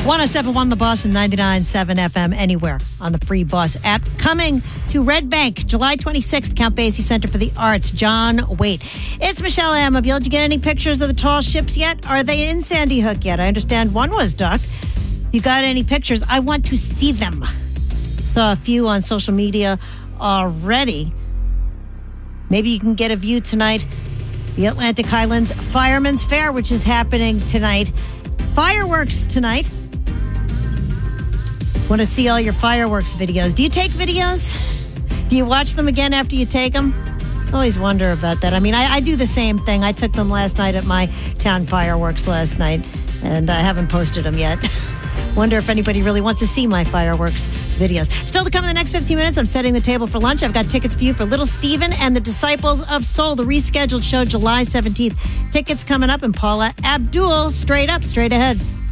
107.1 The Boss and 99.7 FM anywhere on the free Boss app. Coming to Red Bank, July 26th, Count Basie Center for the Arts, John Waite. It's Michelle Amabile. Did you get any pictures of the tall ships yet? Are they in Sandy Hook yet? I understand one was docked. You got any pictures? I want to see them. Saw a few on social media already. Maybe you can get a view tonight. The Atlantic Highlands Firemen's Fair, which is happening tonight. Fireworks tonight. Want to see all your fireworks videos. Do you take videos? Do you watch them again after you take them? I always wonder about that. I mean, I do the same thing. I took them last night at my town fireworks last night, and I haven't posted them yet. Wonder if anybody really wants to see my fireworks videos. Still to come in the next 15 minutes, I'm setting the table for lunch. I've got tickets for you for Little Steven and the Disciples of Soul, the rescheduled show July 17th. Tickets coming up, and Paula Abdul, straight up, straight ahead.